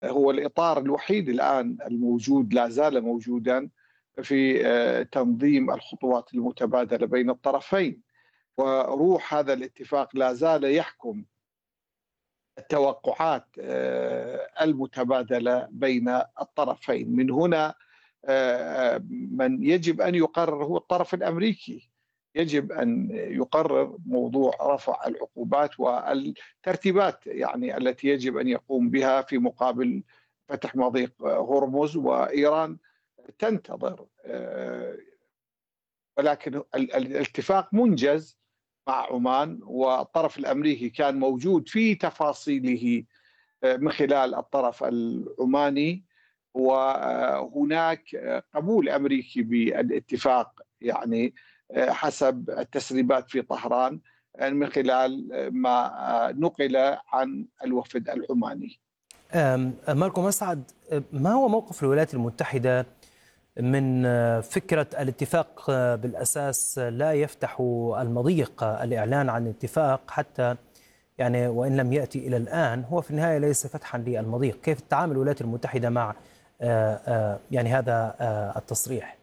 هو الإطار الوحيد الآن الموجود، لا زال موجودا في تنظيم الخطوات المتبادلة بين الطرفين. وروح هذا الاتفاق لا زال يحكم التوقعات المتبادلة بين الطرفين. من هنا من يجب أن يقرر هو الطرف الأمريكي. يجب أن يقرر موضوع رفع العقوبات والترتيبات يعني التي يجب أن يقوم بها في مقابل فتح مضيق هرمز. وإيران تنتظر، ولكن الاتفاق منجز مع عمان، والطرف الأمريكي كان موجود في تفاصيله من خلال الطرف العماني. وهناك قبول أمريكي بالاتفاق، يعني حسب التسريبات في طهران من خلال ما نقل عن الوفد العماني. مالكم أسعد، ما هو موقف الولايات المتحدة من فكرة الاتفاق بالأساس لا يفتح المضيق؟ الإعلان عن اتفاق حتى يعني وإن لم يأتي إلى الآن هو في النهاية ليس فتحا للمضيق. كيف تتعامل الولايات المتحدة مع يعني هذا التصريح؟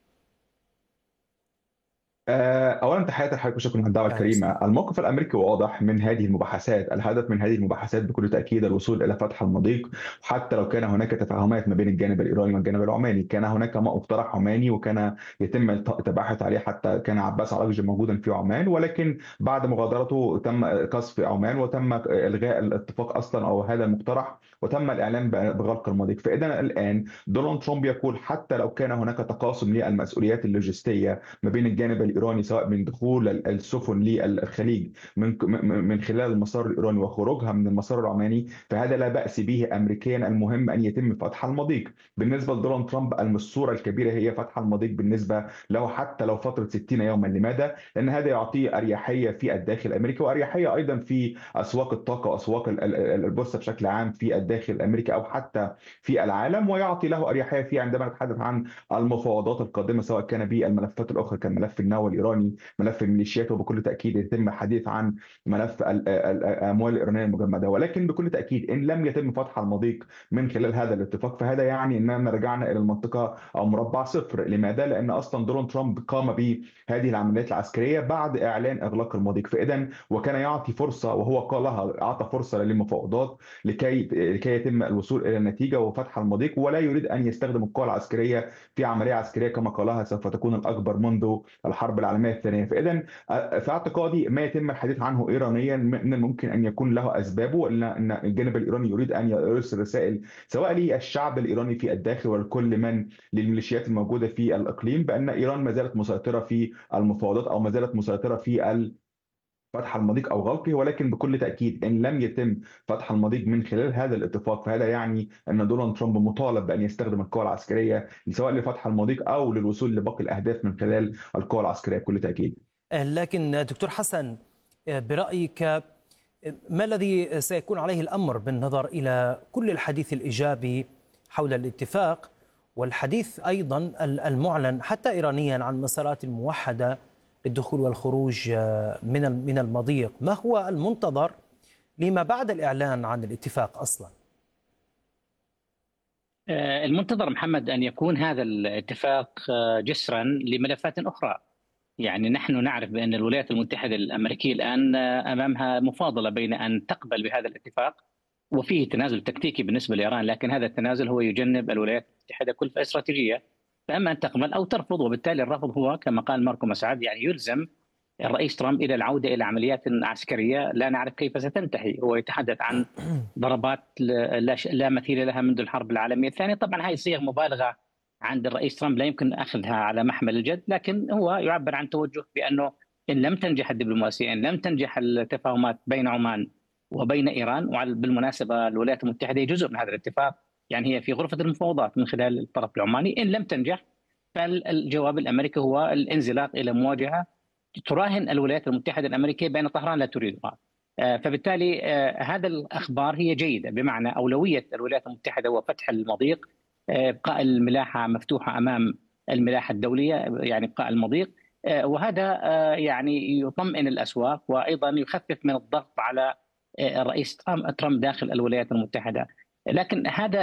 اولا تحياتي لحضرتك وشكرا على الدعوه أهلا وسهلا. الكريمه. الموقف الامريكي واضح من هذه المباحثات. الهدف من هذه المباحثات بكل تاكيد الوصول الى فتح المضيق، حتى لو كان هناك تفاهمات ما بين الجانب الايراني والجانب العماني. كان هناك مقترح عماني وكان يتم التباحث عليه، حتى كان عباس عراقجي موجودا في عمان، ولكن بعد مغادرته تم قصف عمان وتم الغاء الاتفاق اصلا او هذا المقترح، وتم الاعلان بغلق المضيق. فاذا الان دونالد ترامب يقول حتى لو كان هناك تقاسم للمسؤوليات اللوجستيه ما بين الجانب الايراني، سواء من دخول السفن للخليج من خلال المسار الايراني وخروجها من المسار العماني، فهذا لا باس به امريكيا. المهم ان يتم فتح المضيق. بالنسبه لدونالد ترامب الصوره الكبيره هي فتح المضيق بالنسبه له، حتى لو فتره 60 يوما. لماذا؟ لان هذا يعطيه اريحيه في الداخل الامريكي، واريحيه ايضا في اسواق الطاقه واسواق البورصه بشكل عام في الداخل الامريكي او حتى في العالم، ويعطي له اريحيه في عندما نتحدث عن المفاوضات القادمه، سواء كان بالملفات الاخرى كملف النووي الايراني، ملف الميليشيات، وبكل تاكيد يتم الحديث عن ملف الاموال الايرانيه المجمده. ولكن بكل تاكيد ان لم يتم فتح المضيق من خلال هذا الاتفاق، فهذا يعني اننا رجعنا الى المنطقه او مربع صفر. لماذا؟ لان اصلا دونالد ترامب قام بهذه العمليات العسكريه بعد اعلان اغلاق المضيق. فاذا وكان يعطي فرصه، وهو قالها اعطى فرصه للمفاوضات لكي يتم الوصول الى النتيجه وفتح المضيق، ولا يريد ان يستخدم القوى العسكريه في عمليه عسكريه كما قالها سوف تكون الاكبر منذ الحرب العالميه الثانيه. فاذا في اعتقادي ما يتم الحديث عنه ايرانيا من الممكن ان يكون له اسبابه، ان الجانب الايراني يريد ان يرسل رسائل سواء للشعب الايراني في الداخل ولكل من للميليشيات الموجوده في الاقليم بان ايران ما زالت مسيطره في المفاوضات او ما زالت مسيطره في فتح المضيق او غلقه. ولكن بكل تاكيد ان لم يتم فتح المضيق من خلال هذا الاتفاق، فهذا يعني ان دونالد ترامب مطالب بان يستخدم القوى العسكريه سواء لفتح المضيق او للوصول لباقي الاهداف من خلال القوى العسكريه بكل تاكيد. لكن دكتور حسن، برأيك ما الذي سيكون عليه الأمر بالنظر إلى كل الحديث الإيجابي حول الاتفاق والحديث أيضا المعلن حتى إيرانيا عن مسارات الموحدة للدخول والخروج من المضيق؟ ما هو المنتظر لما بعد الإعلان عن الاتفاق أصلا؟ المنتظر محمد أن يكون هذا الاتفاق جسرا لملفات أخرى. يعني نحن نعرف بأن الولايات المتحدة الأمريكية الآن أمامها مفاضلة بين أن تقبل بهذا الاتفاق، وفيه تنازل تكتيكي بالنسبة لإيران، لكن هذا التنازل هو يجنب الولايات المتحدة كلفة استراتيجية، فأما أن تقبل أو ترفض. وبالتالي الرفض هو كما قال ماركو مسعد يعني يلزم الرئيس ترامب إلى العودة إلى عمليات عسكرية لا نعرف كيف ستنتهي. هو يتحدث عن ضربات لا مثيل لها منذ الحرب العالمية الثانية. طبعا هذه صيغ مبالغة عند الرئيس ترامب لا يمكن أخذها على محمل الجد، لكن هو يعبر عن توجه بأنه إن لم تنجح الدبلوماسية، إن لم تنجح التفاهمات بين عمان وبين إيران، وبالمناسبة الولايات المتحدة جزء من هذا الاتفاق، يعني هي في غرفة المفاوضات من خلال الطرف العماني، إن لم تنجح فالجواب الأمريكي هو الانزلاق إلى مواجهة تراهن الولايات المتحدة الأمريكية بأن طهران لا تريدها. فبالتالي هذا الأخبار هي جيدة، بمعنى أولوية الولايات المتحدة هو فتح المضيق، ابقاء الملاحه مفتوحه امام الملاحه الدوليه، يعني ابقاء المضيق، وهذا يعني يطمئن الاسواق وايضا يخفف من الضغط على الرئيس ترامب داخل الولايات المتحده. لكن هذا